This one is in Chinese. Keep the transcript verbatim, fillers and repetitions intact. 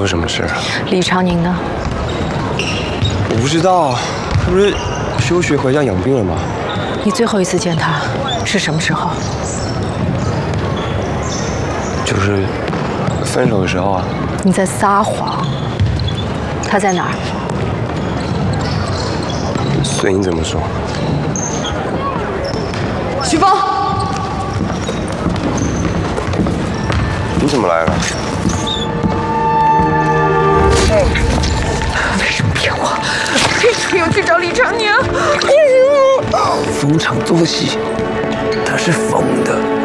什么事啊？ 李长宁呢？ 我不知道，他不是休学回家养病了吗？ 你最后一次见他是什么时候？ 就是分手的时候啊。 你在撒谎。他在哪儿？ 随你怎么说。 徐峰， 你怎么来了？ 为什么骗我？为什么要去找李长宁？为什么？ 逢场作戏，他是疯的。